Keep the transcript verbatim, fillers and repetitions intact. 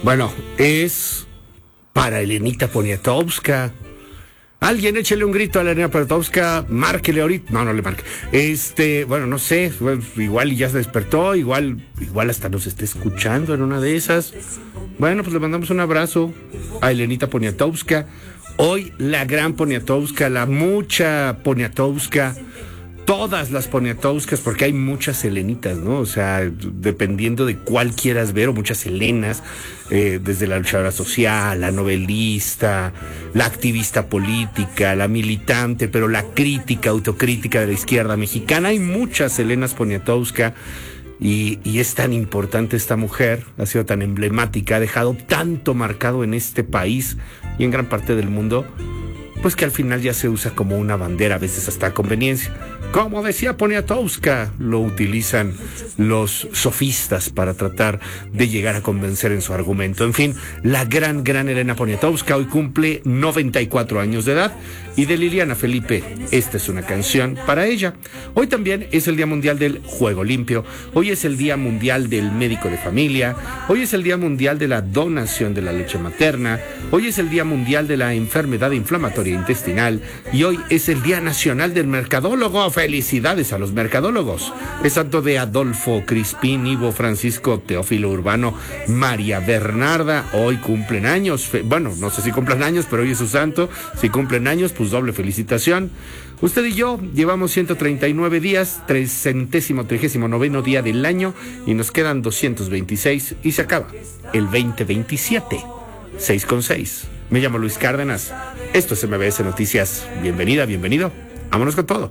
Bueno, es para Elenita Poniatowska. Alguien échele un grito a Elena Poniatowska, márquele ahorita. No, no le marque. Este, bueno, no sé, igual ya se despertó, igual, igual hasta nos está escuchando en una de esas. Bueno, pues le mandamos un abrazo a Elenita Poniatowska. Hoy la gran Poniatowska, la mucha Poniatowska, todas las Poniatowskas, porque hay muchas Elenitas, ¿no? O sea, dependiendo de cuál quieras ver, o muchas Elenas, eh, desde la luchadora social, la novelista, la activista política, la militante, pero la crítica, autocrítica de la izquierda mexicana. Hay muchas Elenas Poniatowska. Y, y es tan importante esta mujer, ha sido tan emblemática, ha dejado tanto marcado en este país y en gran parte del mundo, pues que al final ya se usa como una bandera, a veces hasta a conveniencia. Como decía Poniatowska, lo utilizan los sofistas para tratar de llegar a convencer en su argumento. En fin, la gran, gran Elena Poniatowska hoy cumple noventa y cuatro años de edad, y de Liliana Felipe, esta es una canción para ella. Hoy también es el Día Mundial del Juego Limpio, hoy es el Día Mundial del Médico de Familia, hoy es el Día Mundial de la Donación de la Leche Materna, hoy es el Día Mundial de la Enfermedad Inflamatoria Intestinal, y hoy es el Día Nacional del Mercadólogo. Felicidades a los mercadólogos. Es santo de Adolfo Crispín, Ivo Francisco, Teófilo Urbano, María Bernarda. Hoy cumplen años. Fe- bueno, no sé si cumplen años, pero hoy es su santo. Si cumplen años, pues doble felicitación. Usted y yo llevamos ciento treinta y nueve días, trescientísimo, trigésimo noveno día del año, y nos quedan doscientos veintiséis y se acaba el veinte veintisiete. seis con seis. Me llamo Luis Cárdenas. Esto es M B S Noticias. Bienvenida, bienvenido. Vámonos con todo.